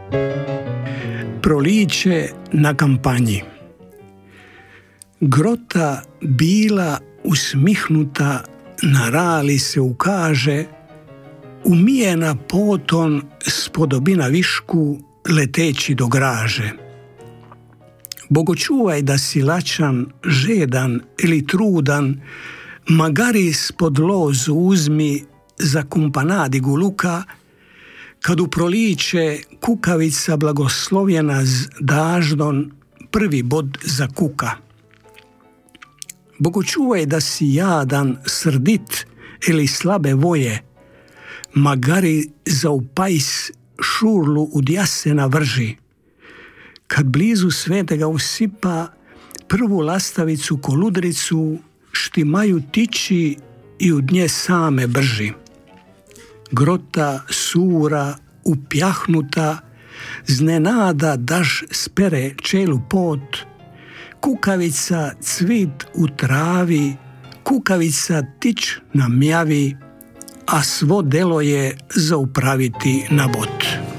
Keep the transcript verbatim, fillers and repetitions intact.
Proliće na kampanji. Grota bila usmihnuta, na rali se ukaže, umijena poton spodobina višku, leteći do graže. Bogočuvaj da si lačan, žedan ili trudan, magari ispod lozu uzmi za kumpanadigu luka, kad u proliće kukavica blagoslovljena z daždon prvi bod zakuka. Bogočuvaj da si jadan, srdit ili slabe voje, magari za upajs šurlu ud jasena vrži. Kad blizu svetega usipa prvu lastavicu koludricu, štimaju tiči i ud nje same brži. Grota sura, upjahnuta, znenada daž spere čelu pot, kukavica cvit u travi, kukavica tič na mjavi, a svo delo je za upraviti na bot.